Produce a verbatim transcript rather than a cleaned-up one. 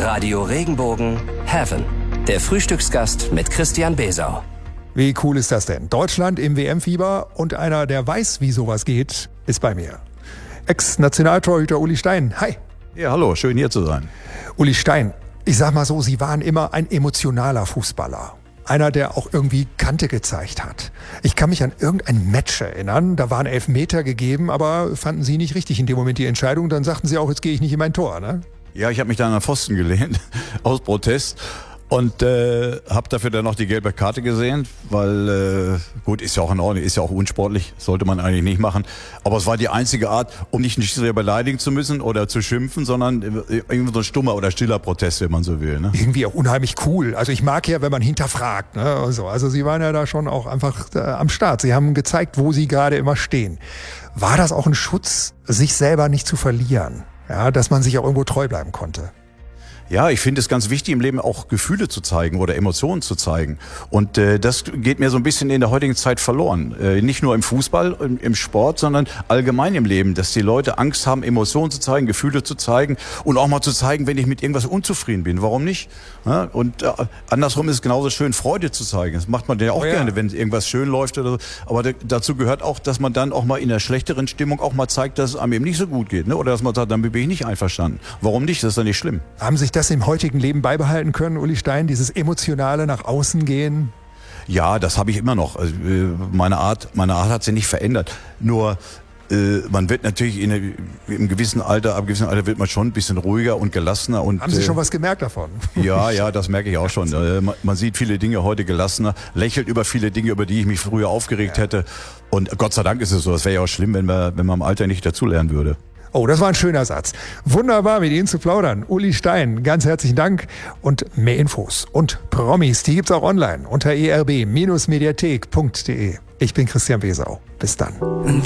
Radio Regenbogen Heaven. Der Frühstücksgast mit Christian Besau. Wie cool ist das denn? Deutschland im W M-Fieber und einer, der weiß, wie sowas geht, ist bei mir. Ex-Nationaltorhüter Uli Stein. Hi. Ja, hallo, schön hier zu sein. Uli Stein, ich sag mal so, Sie waren immer ein emotionaler Fußballer. Einer, der auch irgendwie Kante gezeigt hat. Ich kann mich an irgendein Match erinnern, da waren Elfmeter gegeben, aber fanden Sie nicht richtig in dem Moment die Entscheidung. Dann sagten Sie auch, jetzt gehe ich nicht in mein Tor, ne? Ja, ich habe mich da an den Pfosten gelehnt, aus Protest. Und äh, habe dafür dann noch die gelbe Karte gesehen, weil, äh, gut, ist ja auch in Ordnung, ist ja auch unsportlich, sollte man eigentlich nicht machen. Aber es war die einzige Art, um nicht nicht so beleidigen zu müssen oder zu schimpfen, sondern irgendwie so ein stummer oder stiller Protest, wenn man so will. Ne? Irgendwie auch unheimlich cool. Also ich mag ja, wenn man hinterfragt. Ne? Also, also Sie waren ja da schon auch einfach äh, am Start. Sie haben gezeigt, wo Sie gerade immer stehen. War das auch ein Schutz, sich selber nicht zu verlieren? Ja, dass man sich auch irgendwo treu bleiben konnte? Ja, ich finde es ganz wichtig, im Leben auch Gefühle zu zeigen oder Emotionen zu zeigen. Und äh, das geht mir so ein bisschen in der heutigen Zeit verloren. Äh, nicht nur im Fußball, im, im Sport, sondern allgemein im Leben, dass die Leute Angst haben, Emotionen zu zeigen, Gefühle zu zeigen und auch mal zu zeigen, wenn ich mit irgendwas unzufrieden bin. Warum nicht? Ja, und äh, andersrum ist es genauso schön, Freude zu zeigen. Das macht man ja auch oh ja. gerne, wenn irgendwas schön läuft oder so. Aber d- dazu gehört auch, dass man dann auch mal in der schlechteren Stimmung auch mal zeigt, dass es einem eben nicht so gut geht. Ne? Oder dass man sagt, damit bin ich nicht einverstanden. Warum nicht? Das ist ja nicht schlimm. Haben sich das im heutigen Leben beibehalten können, Uli Stein, dieses emotionale nach außen gehen? Ja, das habe ich immer noch. Also, meine Art, meine Art hat sich nicht verändert. Nur äh, man wird natürlich in einem, im gewissen Alter, ab einem gewissen Alter wird man schon ein bisschen ruhiger und gelassener. Und, haben Sie äh, schon was gemerkt davon? Ja, ja, das merke ich auch schon. Äh, man, man sieht viele Dinge heute gelassener, lächelt über viele Dinge, über die ich mich früher aufgeregt ja. hätte. Und Gott sei Dank ist es so. Das wäre ja auch schlimm, wenn man, wenn man im Alter nicht dazulernen würde. Oh, das war ein schöner Satz. Wunderbar, mit Ihnen zu plaudern. Uli Stein, ganz herzlichen Dank. Und mehr Infos und Promis, die gibt's auch online unter e r b Bindestrich mediathek punkt d e. Ich bin Christian Besau. Bis dann.